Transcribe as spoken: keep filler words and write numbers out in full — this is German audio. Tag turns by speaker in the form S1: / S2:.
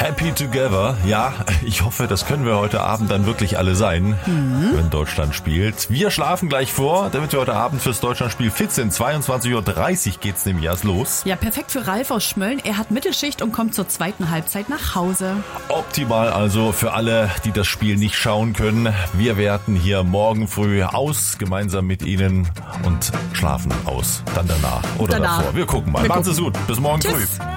S1: Happy Together. Ja, ich hoffe, das können wir heute Abend dann wirklich alle sein, mhm. wenn Deutschland spielt. Wir schlafen gleich vor, damit wir heute Abend fürs Deutschlandspiel fit sind. zweiundzwanzig Uhr dreißig geht's nämlich erst los.
S2: Ja, perfekt für Ralf aus Schmölln. Er hat Mittelschicht und kommt zur zweiten Halbzeit nach Hause.
S1: Optimal also für alle, die das Spiel nicht schauen können. Wir werten hier morgen früh aus, gemeinsam mit Ihnen, und schlafen aus. Dann danach oder
S2: danach.
S1: davor. Wir gucken mal.
S2: Wir
S1: Machen Sie es gut. Bis morgen
S2: Tschüss.
S1: früh.